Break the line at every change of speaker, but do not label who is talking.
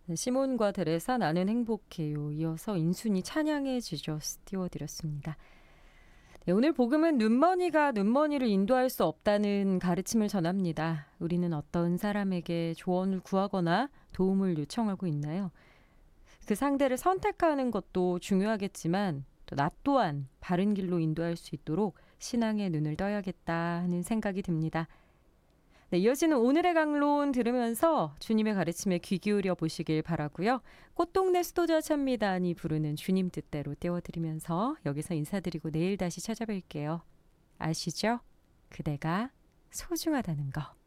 네, 시몬과 데레사 나는 행복해요. 이어서 인순이 찬양의 지저스 띄워드렸습니다. 네, 오늘 복음은 눈먼이가 눈먼이를 인도할 수 없다는 가르침을 전합니다. 우리는 어떤 사람에게 조언을 구하거나 도움을 요청하고 있나요? 그 상대를 선택하는 것도 중요하겠지만 또 나 또한 바른 길로 인도할 수 있도록 신앙의 눈을 떠야겠다 하는 생각이 듭니다. 네, 이어지는 오늘의 강론 들으면서 주님의 가르침에 귀 기울여 보시길 바라고요. 꽃동네 수도자 찬미단이 부르는 주님 뜻대로 띄워드리면서 여기서 인사드리고 내일 다시 찾아뵐게요. 아시죠? 그대가 소중하다는 거.